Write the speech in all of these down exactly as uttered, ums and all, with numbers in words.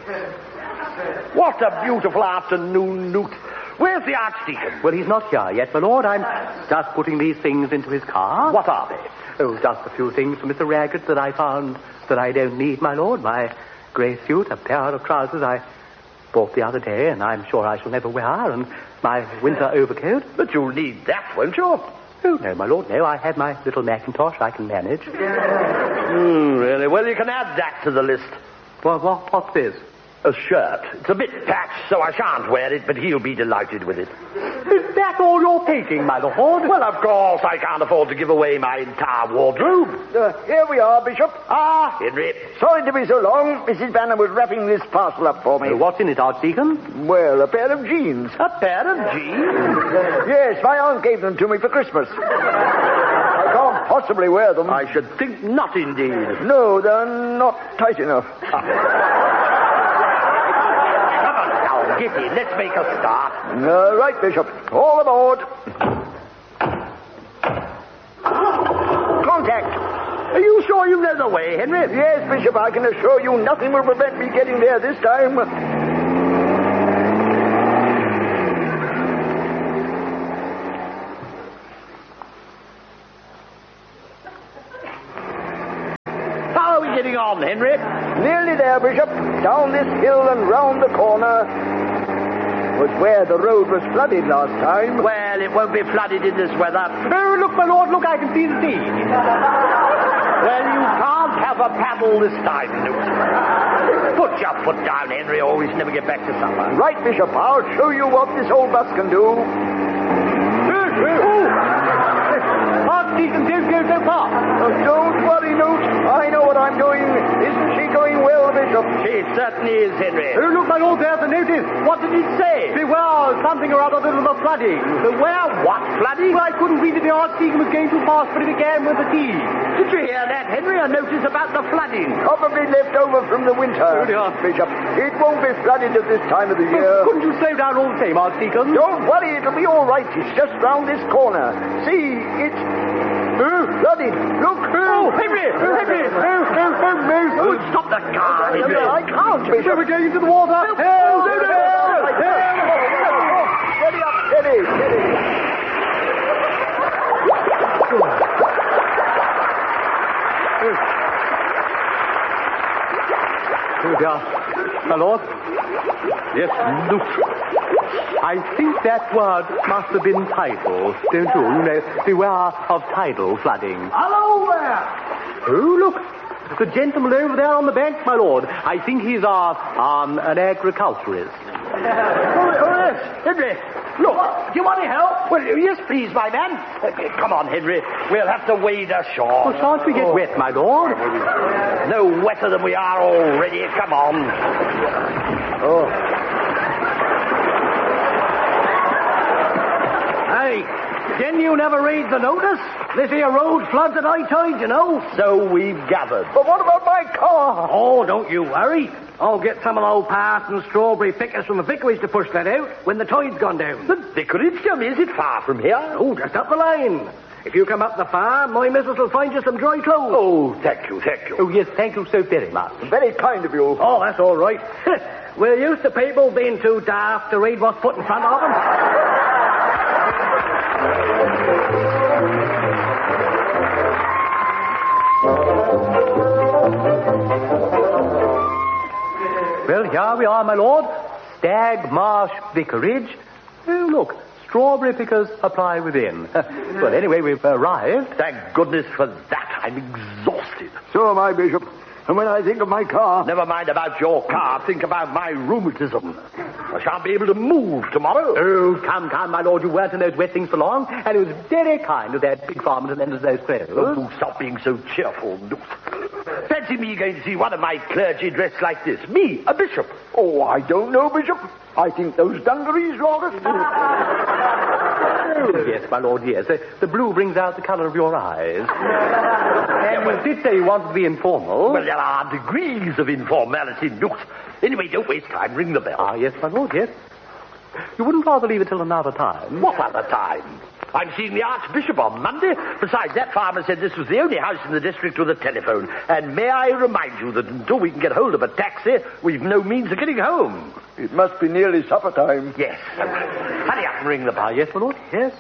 What a beautiful afternoon, Newt. Where's the Archdeacon? Well, he's not here yet, my lord. I'm just putting these things into his car. What are they? Oh, just a few things for Mister Raggett that I found that I don't need, my lord. My grey suit, a pair of trousers I bought the other day, and I'm sure I shall never wear, and my winter overcoat. But you'll need that, won't you? Oh, no, my lord, no. I have my little Macintosh I can manage. Mm, really? Well, you can add that to the list. Well, what, what's this? A shirt. It's a bit patched, so I shan't wear it, but he'll be delighted with it. Is that all you're taking, my lord? Well, of course, I can't afford to give away my entire wardrobe. Uh, here we are, Bishop. Ah, Henry. Sorry to be so long. Missus Banner was wrapping this parcel up for me. Uh, what's in it, Archdeacon? Well, a pair of jeans. A pair of jeans? Yes, my aunt gave them to me for Christmas. I can't possibly wear them. I should think not, indeed. No, they're not tight enough. Get in. Let's make a start. Uh, right, Bishop. All aboard. Contact. Are you sure you know the way, Henry? Yes, Bishop, I can assure you nothing will prevent me getting there this time. How are we getting on, Henry? Nearly there, Bishop. Down this hill and round the corner was where the road was flooded last time. Well, it won't be flooded in this weather. Oh, look, my lord, look, I can see the sea. Well, you can't have a paddle this time, Newt. Put your foot down, Henry, or we shall never get back to supper. Right, Bishop, I'll show you what this old bus can do. Archdeacon, don't go so fast. Oh, don't worry, Newt. I know what I'm doing. Isn't she going well, Bishop? She certainly is, Henry. Oh, look, my lord, there's a notice. What did it say? Beware something or other of the flooding. Beware what flooding? Well, I couldn't read that the Archdeacon was going too fast, but it began with the T. Did you hear that, Henry? A notice about the flooding. Probably left over from the winter. Oh, dear. Bishop, it won't be flooded at this time of the year. Couldn't you slow down all the same, Archdeacon? Don't worry, it'll be all right. It's just round this corner. See, it's... Oh, flooded. Look. Oh, Henry! Oh, Henry! Oh, oh, oh, oh, Oh, stop the car, Henry. I can't, Bishop. We're going into the water. Help! Help! Help! Help! Help! Steady up, steady, steady. Oh, dear. My lord? Yes, Luke. I think that word must have been tidal, don't you? You know, beware of tidal flooding. Hello there. Oh, look. The gentleman over there on the bank, my lord. I think he's uh, um, an agriculturist. Oh, oh, yes, Henry. Look, do you want any help? Well, yes, please, my man. Uh, come on, Henry. We'll have to wade ashore. Well, shan't we get Oh. wet, my lord? No wetter than we are already. Come on. Oh. Hey, didn't you never read the notice? This here road floods at high tide, you know. So we've gathered. But what about my car? Oh, don't you worry. I'll get some of those Parsons strawberry pickers from the vicarage to push that out when the tide's gone down. The vicarage, Jim? Is it far from here? Oh, just up the line. If you come up the farm, my missus will find you some dry clothes. Oh, thank you, thank you. Oh, yes, thank you so very much. Very kind of you. Oh, that's all right. We're used to people being too daft to read what's put in front of them. Well, here we are, my lord. Stag Marsh Vicarage. Oh, look. Strawberry pickers apply within. Well, anyway, we've arrived. Thank goodness for that. I'm exhausted. So am I, Bishop. And when I think of my car... Never mind about your car. Think about my rheumatism. I shan't be able to move tomorrow. Oh, come, come, my lord. You weren't in those wet things for long, and it was very kind of that big farmer to lend us those clothes. Oh, stop being so cheerful, Newt. Fancy me going to see one of my clergy dressed like this. Me, a bishop. Oh, I don't know, Bishop. I think those dungarees rather... Oh, yes, my lord, yes. The, the blue brings out the colour of your eyes. And you did say you wanted to be informal. Well, there are degrees of informality, Newt. Anyway, don't waste time. Ring the bell. Ah, yes, my lord, yes. You wouldn't rather leave it till another time? What other time? I'm seeing the Archbishop on Monday. Besides, that farmer said this was the only house in the district with a telephone. And may I remind you that until we can get hold of a taxi, we've no means of getting home. It must be nearly supper time. Yes. Hurry up and ring the bell. Ah, yes, my lord, yes.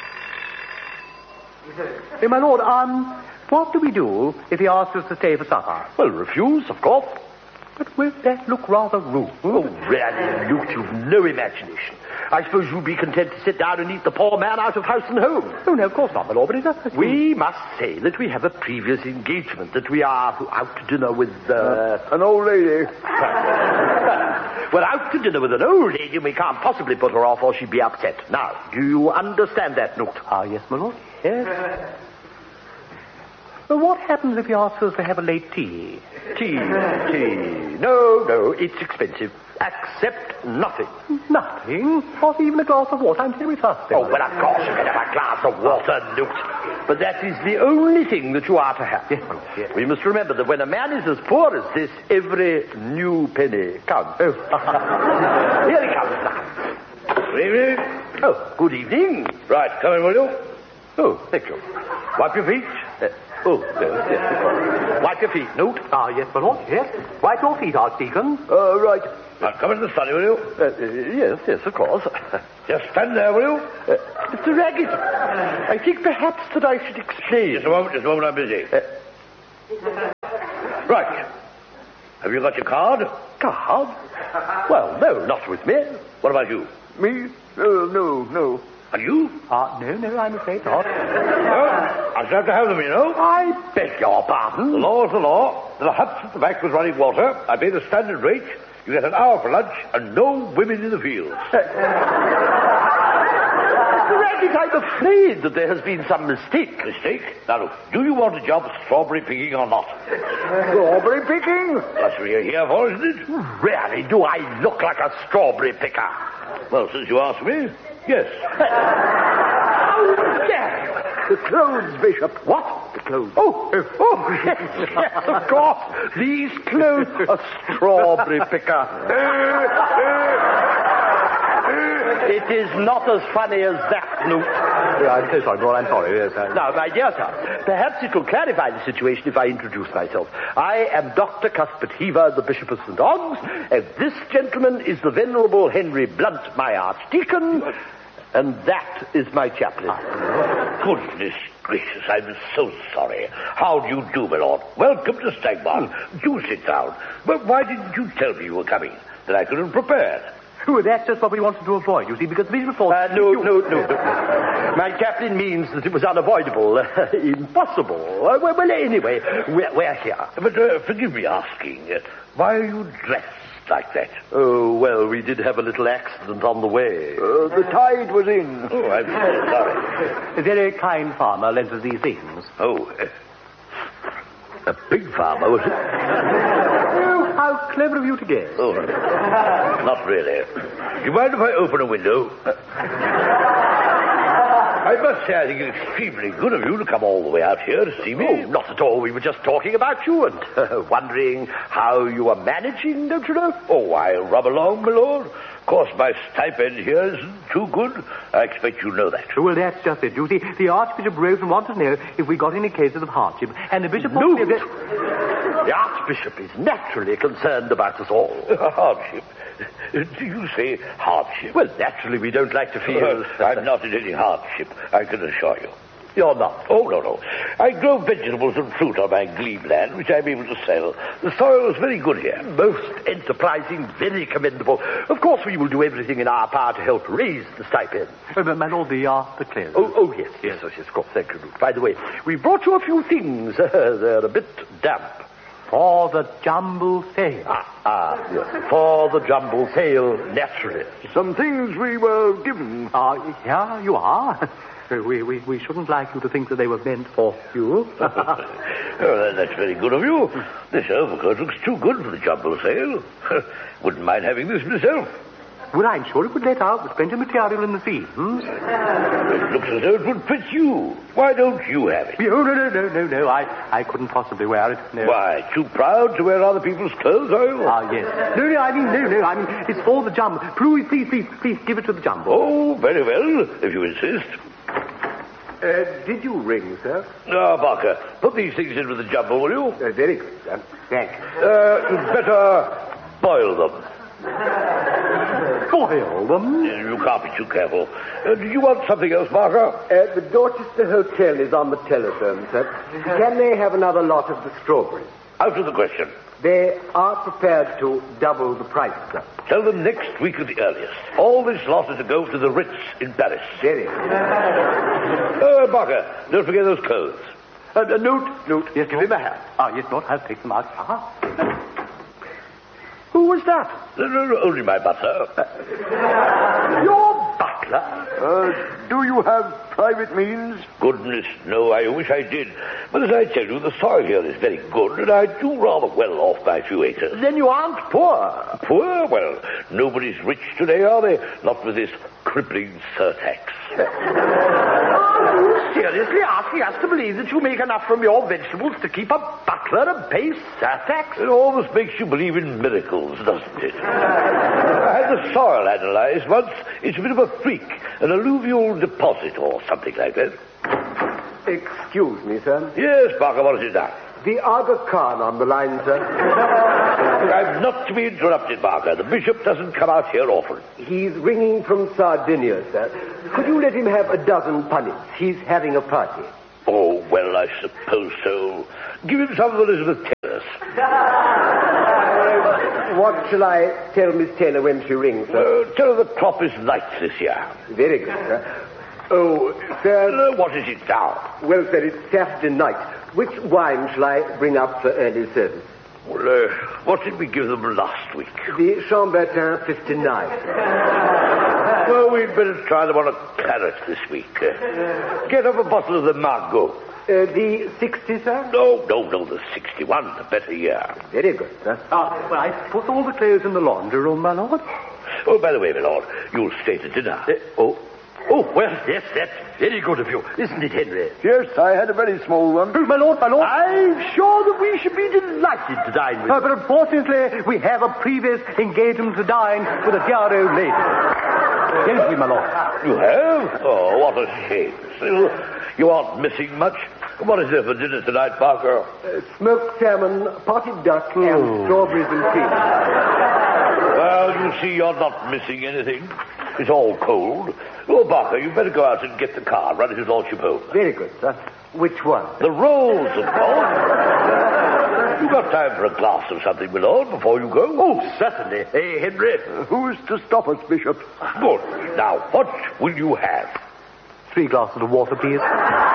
Hey, my lord, um, what do we do if he asks us to stay for supper? Well, refuse, of course. But will that look rather rude? Oh, really, Luke, you've no imagination. I suppose you'll be content to sit down and eat the poor man out of house and home. Oh, no, of course not, my lord, but it does... We must say that we have a previous engagement, that we are out to dinner with... Uh... Uh, an old lady. We're out to dinner with an old lady, and we can't possibly put her off or she'd be upset. Now, do you understand that, Newt? Ah, yes, my lord, yes. Well, what happens if he asks us to have a late tea? Tea, tea. No, no, it's expensive. Accept nothing. Nothing? Not even a glass of water? I'm very thirsty. Oh, well, of course you can have a glass of water, Newt. But that is the only thing that you are to have. Yes, my lord, yes. We must remember that when a man is as poor as this, every new penny counts. Oh. Here he comes now. Good evening. Oh, good evening. Right, come in, will you? Oh, thank you. Wipe your feet. Uh, oh, yes, yes. Wipe your feet, Newt. Ah, yes, my lord, yes. Wipe your feet, Archdeacon. Uh, right. Now, come into the study, will you? Uh, uh, yes, yes, of course. Just stand there, will you? Uh, Mister Raggett, I think perhaps that I should explain. Just a moment, just a moment, I'm busy. Uh, Right. Have you got your card? Card? Well, no, not with me. What about you? Me? Uh, no, no. And you? Ah, no, no, I'm afraid not. Well, I shall have to have them, you know. I beg your pardon. The law is the law. There are huts at the back with running water. I pay the standard rate. You get an hour for lunch and no women in the fields. Raggett, I'm afraid that there has been some mistake. Mistake? Now, look, do you want a job strawberry picking or not? Strawberry picking? That's what you're here for, isn't it? Really, do I look like a strawberry picker? Well, since you asked me, yes. How dare you? The clothes, Bishop. What? The clothes. Oh, oh, oh, yes, yes, of course. These clothes, a strawberry picker. It is not as funny as that, Newt. Yeah, I'm so sorry, my lord, I'm sorry, yes, I... Now, my dear sir, perhaps it will clarify the situation if I introduce myself. I am Doctor Cuthbert Heaver, the Bishop of Saint Og's, and this gentleman is the Venerable Henry Blunt, my Archdeacon, and that is my chaplain. Goodness gracious, I'm so sorry. How do you do, my lord? Welcome to Stagbarn. Do sit down. But why didn't you tell me you were coming? That I could have prepared. Oh, that's just what we wanted to avoid, you see, because the Bishop thought... Uh, no, no, no, no. My chaplain means that it was unavoidable, uh, impossible. Uh, well, well, anyway, we're, we're here. But uh, forgive me asking, uh, why are you dressed like that? Oh, well, we did have a little accident on the way. Uh, the tide was in. Oh, I'm so sorry. A very kind farmer lends us these things. Oh, uh, a pig farmer, was it? Oh, how clever of you to guess. Oh, not really. Do you mind if I open a window? I must say I think it's extremely good of you to come all the way out here to see me. Oh, not at all. We were just talking about you and uh, wondering how you are managing, don't you know? Oh, I'll rub along, my lord. Of course, my stipend here isn't too good. I expect you know that. Well, that's just it. You see, the Archbishop wrote and wanted to know if we got any cases of hardship, and the Bishop... No! Wanted to... The Archbishop is naturally concerned about us all. Hardship? Do you say hardship? Well, naturally, we don't like to feel... Uh, I'm not in any hardship, I can assure you. You're not. Oh, no, no. I grow vegetables and fruit on my glebe land, which I'm able to sell. The soil is very good here. Most enterprising, very commendable. Of course, we will do everything in our power to help raise the stipend. Oh, but, my lord, the, uh, the clothes. Oh, oh, yes, yes, yes, yes, of course, thank you. By the way, we brought you a few things. They're a bit damp. For the jumble sale. Ah, ah, yes. For the jumble sale, naturally. Some things we were given. Ah, uh, yeah, you are. We, we, we shouldn't like you to think that they were meant for you. Oh, that's very good of you. This overcoat looks too good for the jumble sale. Wouldn't mind having this myself. Well, I'm sure it would let out. There's plenty of material in the seams. It looks as though it would fit you. Why don't you have it? Oh, no, no, no, no, no. I, I couldn't possibly wear it. No. Why, too proud to wear other people's clothes, are you? Ah, yes. No, no, I mean, no, no. I mean, it's for the jumble. Please, please, please, please give it to the jumble. Oh, very well, if you insist. Uh, did you ring, sir? Now, Barker, put these things in with the jumper, will you? Uh, very good, sir. Thanks. Uh, you'd better boil them. Boil them? You can't be too careful. Uh, did you want something else, Barker? Uh, the Dorchester Hotel is on the telephone, sir. Can they have another lot of the strawberries? Out of the question. They are prepared to double the price, sir. Tell them next week at the earliest. All this lot is to go to the Ritz in Paris. Very good. Uh, Barker, don't forget those clothes. Uh, uh, Newt, Newt, yes, give him a hand. Ah, yes, Newt, I'll take them out. Ah. Who was that? No, no, no, only my butler. Your butler? Uh, do you have private means? Goodness, no, I wish I did. But as I tell you, the soil here is very good, and I do rather well off my few acres. Then you aren't poor. Poor? Well, nobody's rich today, are they? Not with this crippling surtax. Are you seriously asking us to believe that you make enough from your vegetables to keep a butler and pay surtax? It almost makes you believe in miracles, doesn't it? I had the soil analyzed once. It's a bit of a freak, an alluvial deposit or something like that. Excuse me, sir. Yes, Barker, what is it now? The Aga Khan on the line, sir. I'm not to be interrupted, Barker. The bishop doesn't come out here often. He's ringing from Sardinia, sir. Could you let him have a dozen punnets? He's having a party. Oh, well, I suppose so. Give him some of Elizabeth Taylor's. What shall I tell Miss Taylor when she rings, sir? Uh, tell her the crop is light this year. Very good, sir. Oh, sir. Uh, what is it now? Well, sir, it's Saturday night. Which wine shall I bring up for early service? Well, uh, what did we give them last week? The Chambertin fifty-nine. Well, we'd better try them on a claret this week. Uh, get up a bottle of the Margot. Uh, the sixty, sir? No, no, no, the sixty-one, the better year. Very good, sir. Ah, well, I put all the clothes in the laundry room, my lord. Oh, by the way, my lord, you'll stay to dinner. Uh, oh. Oh, well, yes, that's very good of you, isn't it, Henry? Yes, I had a very small one. Oh, my lord, my lord. I'm sure that we should be delighted to dine with Oh, but unfortunately, we have a previous engagement to dine with a dear old lady. Don't we, my lord? you. You have? Oh, what a shame. Still, you aren't missing much. What is there for dinner tonight, Parker? Uh, smoked salmon, potted duck, and strawberries and cream. Well, you see, you're not missing anything. It's all cold. Oh, Barker, you'd better go out and get the car. Run his lordship home. Very good, sir. Which one? The rolls, of course. You got time for a glass of something, my lord, before you go? Oh, certainly. Hey, Henry. Who's to stop us, Bishop? Good. Now, what will you have? Three glasses of water, please.